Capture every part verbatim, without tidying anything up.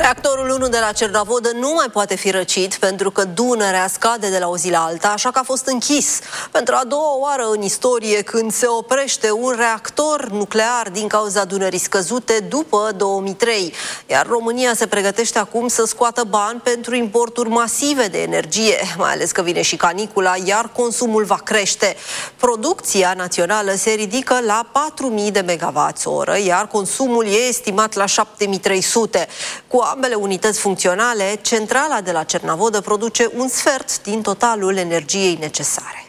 Reactorul unu de la Cernavodă nu mai poate fi răcit pentru că Dunărea scade de la o zi la alta, așa că a fost închis. Pentru a doua oară în istorie când se oprește un reactor nuclear din cauza Dunării scăzute după două mii trei. Iar România se pregătește acum să scoată bani pentru importuri masive de energie, mai ales că vine și canicula, iar consumul va crește. Producția națională se ridică la patru mii de megawați oră, iar consumul e estimat la șapte mii trei sute. Cu ambele unități funcționale, centrala de la Cernavodă produce un sfert din totalul energiei necesare.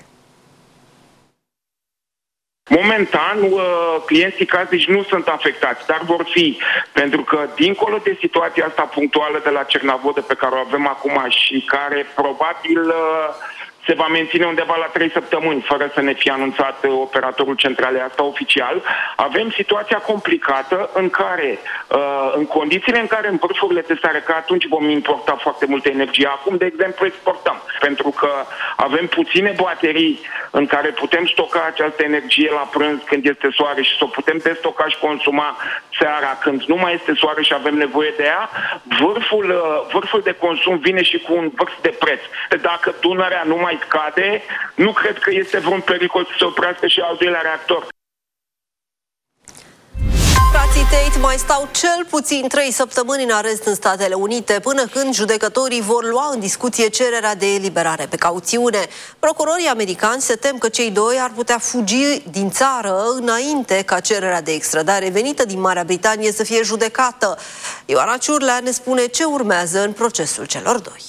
Momentan, clienții casnici nu sunt afectați, dar vor fi, pentru că dincolo de situația asta punctuală de la Cernavodă pe care o avem acum și care probabil se va menține undeva la trei săptămâni, fără să ne fie anunțat operatorul centralei asta oficial, avem situația complicată în care, în condițiile în care în vârfurile de stare, că atunci vom importa foarte multă energie, acum, de exemplu, exportăm, pentru că avem puține baterii în care putem stoca această energie la prânz când este soare și să o putem destoca și consuma seara când nu mai este soare și avem nevoie de ea, vârful, vârful de consum vine și cu un vârf de preț. Dacă Dunărea nu mai scade, nu cred că este vreun pericol să se oprească și al doilea reactor. Frații Tate mai stau cel puțin trei săptămâni în arest în Statele Unite, până când judecătorii vor lua în discuție cererea de eliberare pe cauțiune. Procurorii americani se tem că cei doi ar putea fugi din țară înainte ca cererea de extradare venită din Marea Britanie să fie judecată. Ioana Ciurlea ne spune ce urmează în procesul celor doi.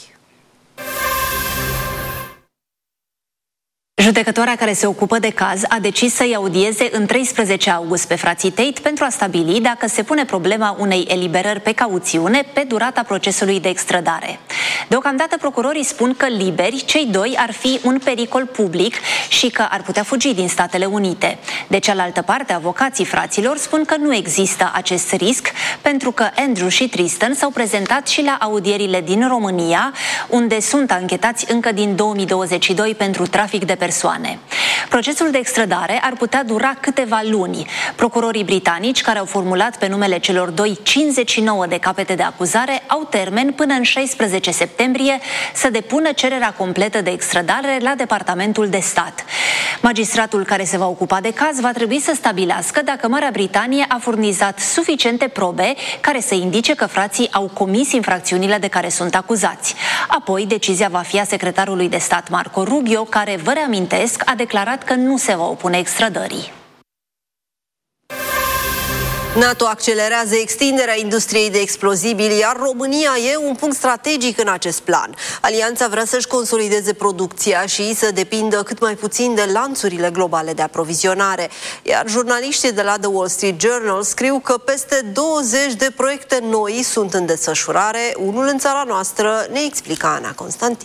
Judecătoarea care se ocupă de caz a decis să-i audieze în treisprezece august pe frații Tate pentru a stabili dacă se pune problema unei eliberări pe cauțiune pe durata procesului de extradare. Deocamdată procurorii spun că liberi, cei doi ar fi un pericol public și că ar putea fugi din Statele Unite. De cealaltă parte, avocații fraților spun că nu există acest risc pentru că Andrew și Tristan s-au prezentat și la audierile din România, unde sunt anchetați încă din două mii douăzeci și doi pentru trafic de persoane. Persoane. Procesul de extradare ar putea dura câteva luni. Procurorii britanici, care au formulat pe numele celor doi cincizeci și nouă de capete de acuzare, au termen până în șaisprezece septembrie să depună cererea completă de extradare la Departamentul de Stat. Magistratul care se va ocupa de caz va trebui să stabilească dacă Marea Britanie a furnizat suficiente probe care să indice că frații au comis infracțiunile de care sunt acuzați. Apoi, decizia va fi a secretarului de stat Marco Rubio, care, vă reamintesc, a declarat că nu se va opune extradării. NATO accelerează extinderea industriei de explozibili, iar România e un punct strategic în acest plan. Alianța vrea să-și consolideze producția și să depindă cât mai puțin de lanțurile globale de aprovizionare. Iar jurnaliștii de la The Wall Street Journal scriu că peste douăzeci de proiecte noi sunt în desfășurare. Unul în țara noastră, ne explică Ana Constantin.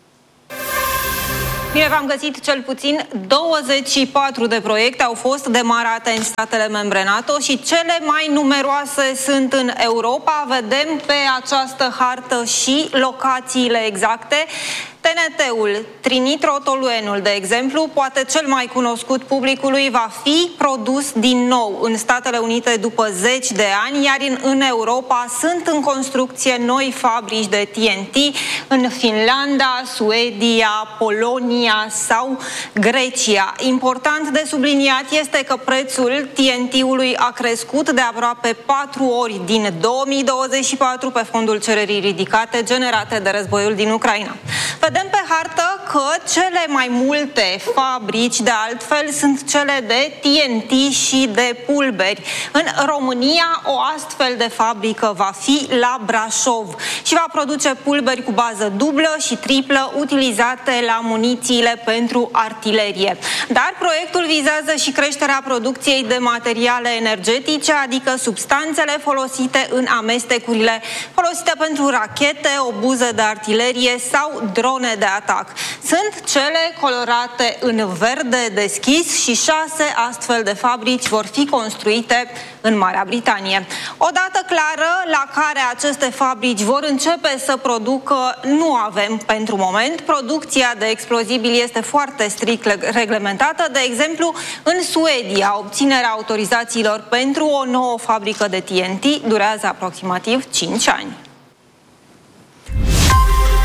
Bine v-am găsit, cel puțin douăzeci și patru de proiecte au fost demarate în statele membre NATO și cele mai numeroase sunt în Europa. Vedem pe această hartă și locațiile exacte. T N T-ul, trinitrotoluenul, de exemplu, poate cel mai cunoscut publicului, va fi produs din nou în Statele Unite după zeci de ani, iar în, în Europa sunt în construcție noi fabrici de T N T în Finlanda, Suedia, Polonia sau Grecia. Important de subliniat este că prețul T N T-ului a crescut de aproape patru ori din două mii douăzeci și patru pe fondul cererii ridicate generate de războiul din Ucraina. Vedem pe hartă că cele mai multe fabrici, de altfel, sunt cele de T N T și de pulberi. În România, o astfel de fabrică va fi la Brașov și va produce pulberi cu bază dublă și triplă utilizate la munițiile pentru artilerie. Dar proiectul vizează și creșterea producției de materiale energetice, adică substanțele folosite în amestecurile folosite pentru rachete, obuze de artilerie sau drone de atac. Sunt cele colorate în verde deschis și șase astfel de fabrici vor fi construite în Marea Britanie. O dată clară la care aceste fabrici vor începe să producă nu avem pentru moment. Producția de explozibili este foarte strict reglementată. De exemplu, în Suedia, obținerea autorizațiilor pentru o nouă fabrică de T N T durează aproximativ cinci ani.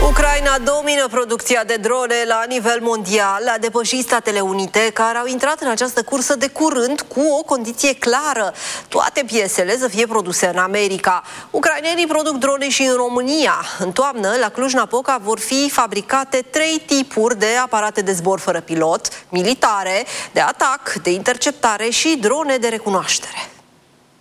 Ucraina domină producția de drone la nivel mondial, a depășit Statele Unite, care au intrat în această cursă de curând cu o condiție clară: toate piesele să fie produse în America. Ucrainenii produc drone și în România. În toamnă, la Cluj-Napoca, vor fi fabricate trei tipuri de aparate de zbor fără pilot, militare, de atac, de interceptare și drone de recunoaștere.